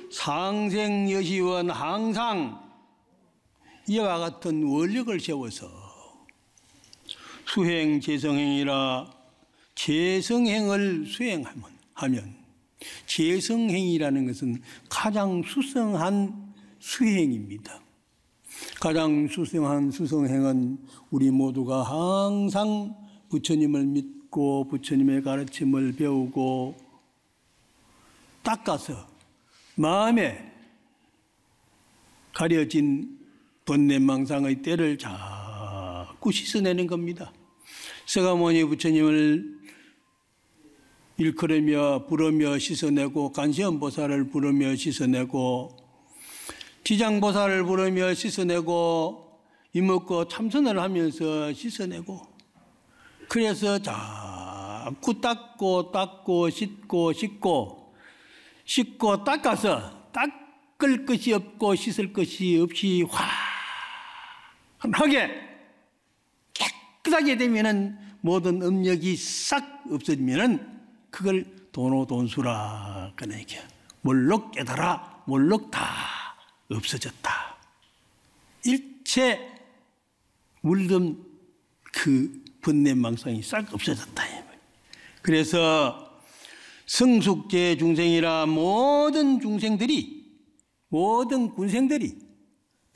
상생여시원 항상 이와 같은 원력을 세워서 수행 재성행이라 재성행을 수행하면 재성행이라는 것은 가장 수성한 수행입니다. 가장 수성한 수성행은 우리 모두가 항상 부처님을 믿고 부처님의 가르침을 배우고 닦아서 마음에 가려진 번뇌망상의 때를 자꾸 씻어내는 겁니다. 서가모니 부처님을 일컬으며 부르며 씻어내고 간시연보살을 부르며 씻어내고 지장보살을 부르며 씻어내고 이목고 참선을 하면서 씻어내고 그래서 자꾸 닦고 씻고 닦아서 닦을 것이 없고 씻을 것이 없이 환하게 깨끗하게 되면은 모든 업력이 싹 없어지면은 그걸 도노돈수라 그러니까 몰록 깨달아 몰록 다 없어졌다. 일체 물든 그 번뇌망상이 싹 없어졌다. 그래서 성숙제 중생이라 모든 중생들이 모든 군생들이